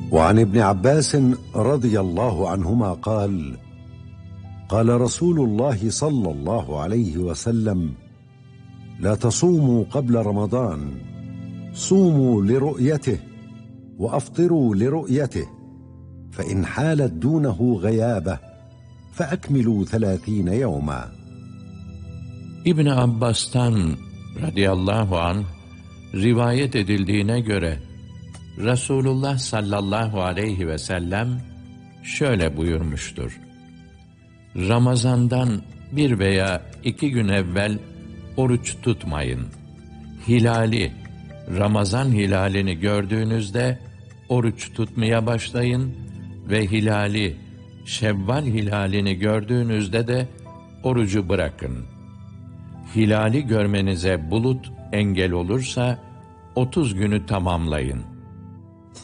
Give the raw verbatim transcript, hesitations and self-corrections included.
وعن ابن عباس رضي الله عنهما قال: قال رسول الله صلى الله عليه وسلم: لا تصوموا قبل رمضان، صوموا لرؤيته وأفطروا لرؤيته، فإن حالت دونه غيابة فأكملوا ثلاثين يوما. İbn Abbas'tan radıyallahu anh rivayet edildiğine göre Resulullah sallallahu aleyhi ve sellem şöyle buyurmuştur: Ramazandan bir veya iki gün evvel oruç tutmayın. Hilali, Ramazan hilalini gördüğünüzde oruç tutmaya başlayın ve hilali, Şevval hilalini gördüğünüzde de orucu bırakın. Hilali görmenize bulut engel olursa otuz günü tamamlayın.